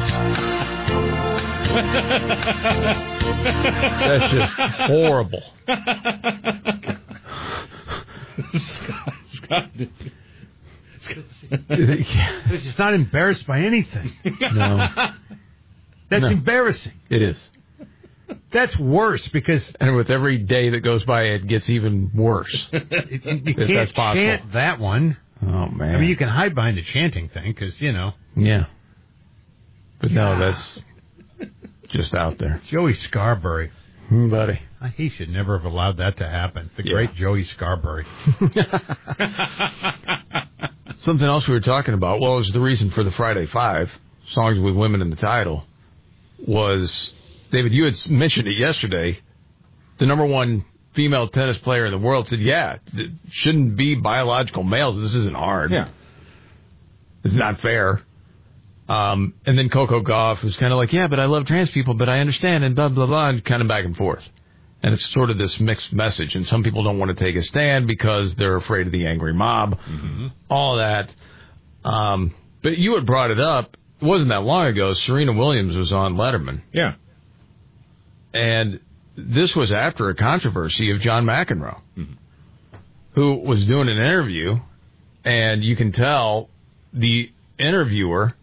That's just horrible. Scott. She's not embarrassed by anything. No. That's embarrassing. It is. That's worse because... And with every day that goes by, it gets even worse. You can't chant that one. Oh, man. I mean, you can hide behind the chanting thing because, Yeah. But no, that's just out there. Joey Scarberry. Buddy. He should never have allowed that to happen. The great Joey Scarberry. Something else we were talking about, well, it was the reason for the Friday Five, songs with women in the title, was, David, you had mentioned it yesterday, the number one female tennis player in the world said, it shouldn't be biological males. This isn't hard. Yeah. It's not fair. And then Coco Gauff was kind of like, but I love trans people, but I understand, and blah, blah, blah, and kind of back and forth. And it's sort of this mixed message, and some people don't want to take a stand because they're afraid of the angry mob, all that. But you had brought it up. It wasn't that long ago. Serena Williams was on Letterman. Yeah. And this was after a controversy of John McEnroe, who was doing an interview, and you can tell the interviewer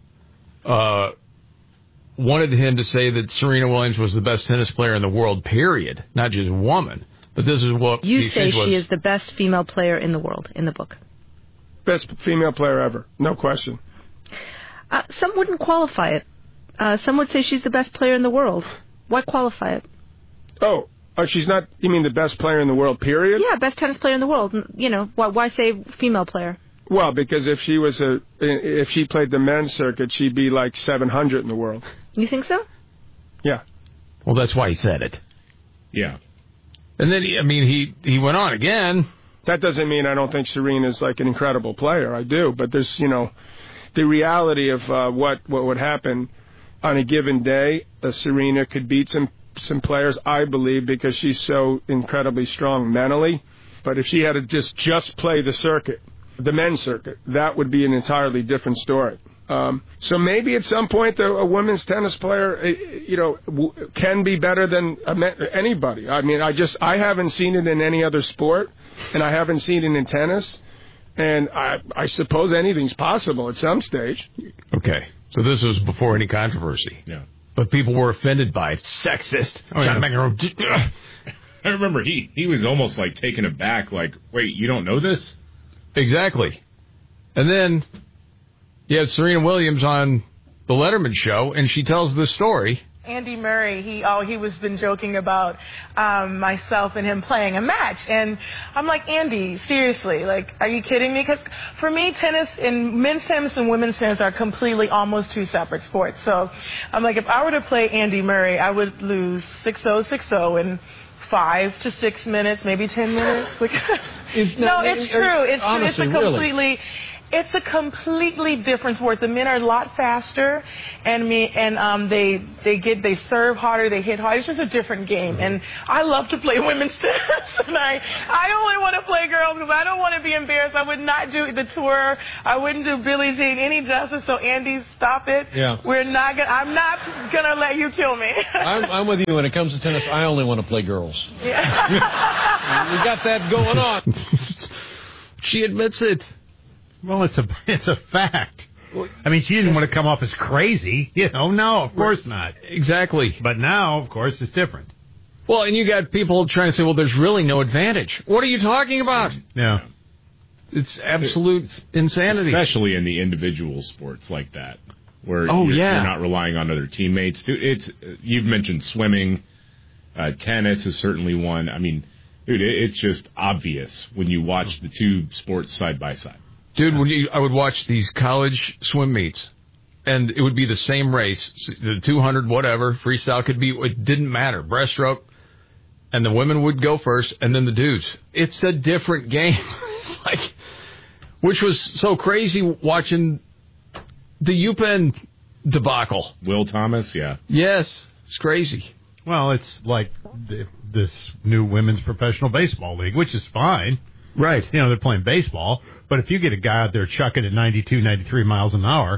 wanted him to say that Serena Williams was the best tennis player in the world, period, not just woman. But this is what you say she is the best female player in the world in the book. Best female player ever, no question. Some wouldn't qualify it. Some would say she's the best player in the world. Why qualify it? Oh, she's not, you mean the best player in the world, period? Yeah, best tennis player in the world. Why say female player? Well, because if she played the men's circuit, she'd be like 700 in the world. You think so? Yeah. Well, that's why he said it. Yeah. And then, he went on again. That doesn't mean I don't think Serena's like an incredible player. I do. But there's, the reality of what would happen on a given day. Serena could beat some players, I believe, because she's so incredibly strong mentally. But if she had to just play the circuit, the men's circuit, that would be an entirely different story. So maybe at some point a women's tennis player, can be better than anybody. I mean, I haven't seen it in any other sport, and I haven't seen it in tennis, and I suppose anything's possible at some stage. Okay, so this was before any controversy. Yeah. But people were offended by it. Sexist. I remember he was almost like taken aback, like, wait, you don't know this? Exactly. And then you have Serena Williams on the Letterman show, and she tells this story. Andy Murray, he was been joking about myself and him playing a match. And I'm like, Andy, seriously, like, are you kidding me? Because for me, men's tennis and women's tennis are completely almost two separate sports. So I'm like, if I were to play Andy Murray, I would lose 6-0, 6-0 in 5 to 6 minutes, maybe 10 minutes. It's true. It's a completely different sport. The men are a lot faster, and they serve harder, they hit harder. It's just a different game, and I love to play women's tennis. And I only want to play girls because I don't want to be embarrassed. I would not do the tour. I wouldn't do Billie Jean any justice. So Andy, stop it. Yeah. I'm not gonna let you kill me. I'm with you when it comes to tennis. I only want to play girls. Yeah. We got that going on. She admits it. Well, it's a fact. I mean, she didn't want to come off as crazy. No, of course not. Exactly. But now, of course, it's different. Well, and you got people trying to say, well, there's really no advantage. What are you talking about? Yeah. It's absolute insanity. Especially in the individual sports like that, where you're not relying on other teammates. You've mentioned swimming. Tennis is certainly one. I mean, dude, it's just obvious when you watch the two sports side by side. Dude, I would watch these college swim meets, and it would be the same race, the 200, whatever, freestyle could be, it didn't matter, breaststroke, and the women would go first, and then the dudes. It's a different game. It's like, which was so crazy watching the UPenn debacle. Will Thomas, yeah. Yes, it's crazy. Well, it's like this new women's professional baseball league, which is fine. Right. They're playing baseball. But if you get a guy out there chucking at 92, 93 miles an hour,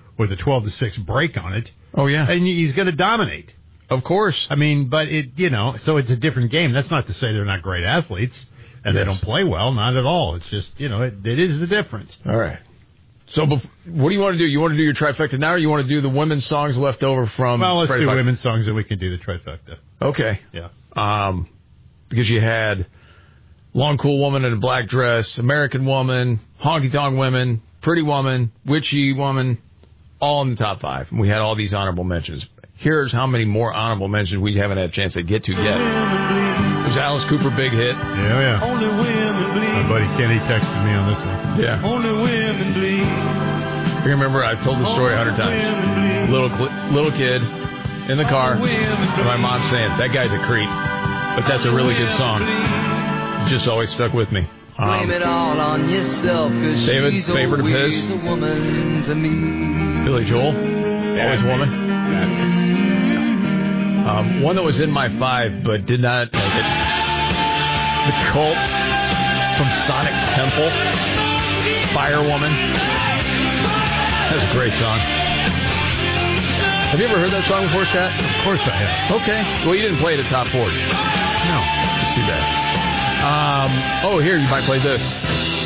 with a 12-6 break on it. Oh, yeah. And he's going to dominate. Of course. I mean, but so it's a different game. That's not to say they're not great athletes and they don't play well. Not at all. It's just, it is the difference. All right. So what do you want to do? You want to do your trifecta now, or you want to do the women's songs left over from... Well, let's do women's songs and we can do the trifecta. Okay. Yeah. Because you had Long Cool Woman in a Black Dress, American Woman, Honky Tonk Women, Pretty Woman, Witchy Woman, all in the top 5. And we had all these honorable mentions. Here's how many more honorable mentions we haven't had a chance to get to yet. It was Alice Cooper, big hit. Yeah. Only women bleed. My buddy Kenny texted me on this one. Yeah. Only women bleed. I remember I've told the story 100 times. Little kid in the car, and my mom saying, "That guy's a creep," but that's a really good song. It just always stuck with me. Blame it all on yourself, 'cause David, she's favorite of his? always a woman to me. Billy Joel, always woman. One that was in my 5 but did not make it. The Cult from Sonic Temple, Fire Woman. That's a great song. Have you ever heard that song before, Scott? Of course I have. Okay. Well, you didn't play it at Top 40. No. It's too bad. Here, you might play this.